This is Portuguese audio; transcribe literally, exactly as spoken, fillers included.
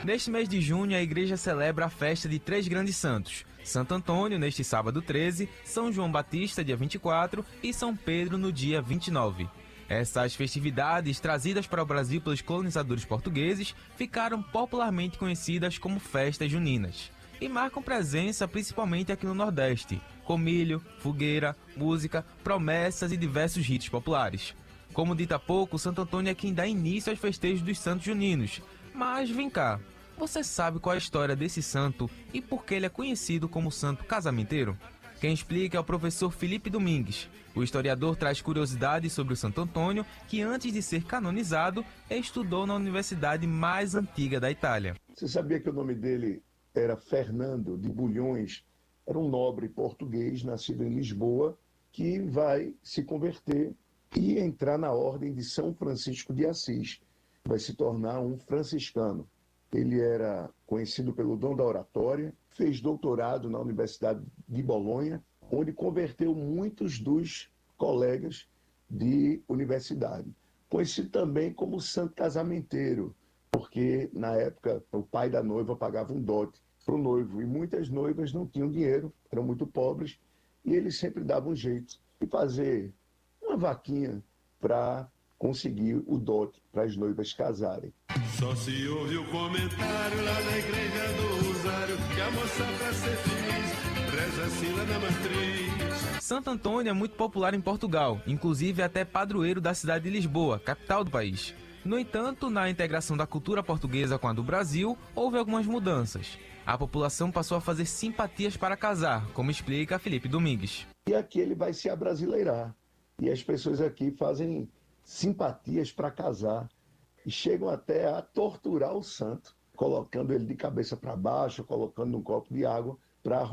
Neste mês de junho, a igreja celebra a festa de três grandes santos: Santo Antônio, neste sábado treze, São João Batista, dia vinte e quatro, e São Pedro, no dia vinte e nove. Essas festividades, trazidas para o Brasil pelos colonizadores portugueses, ficaram popularmente conhecidas como festas juninas e marcam presença principalmente aqui no Nordeste, com milho, fogueira, música, promessas e diversos ritos populares. Como dito há pouco, Santo Antônio é quem dá início aos festejos dos santos juninos. Mas vem cá, você sabe qual é a história desse santo e por que ele é conhecido como santo casamenteiro? Quem explica é o professor Felipe Domingues. O historiador traz curiosidades sobre o Santo Antônio, que antes de ser canonizado, estudou na universidade mais antiga da Itália. Você sabia que o nome dele era Fernando de Bulhões? Era um nobre português nascido em Lisboa que vai se converter e entrar na ordem de São Francisco de Assis. Vai se tornar um franciscano. Ele era conhecido pelo dom da oratória, fez doutorado na Universidade de Bolonha, onde converteu muitos dos colegas de universidade. Conhecido também como santo casamenteiro, porque na época o pai da noiva pagava um dote para o noivo e muitas noivas não tinham dinheiro, eram muito pobres, e ele sempre dava um jeito de fazer uma vaquinha para conseguir o dote para as noivas casarem. Só se ouve o comentário lá na igreja do Rosário, que a moça pra ser feliz reza assim lá na matriz. Santo Antônio é muito popular em Portugal, inclusive até padroeiro da cidade de Lisboa, capital do país. No entanto, na integração da cultura portuguesa com a do Brasil, houve algumas mudanças. A população passou a fazer simpatias para casar, como explica Felipe Domingues. E aqui ele vai se abrasileirar. E as pessoas aqui fazem simpatias para casar e chegam até a torturar o santo, colocando ele de cabeça para baixo, colocando um copo de água para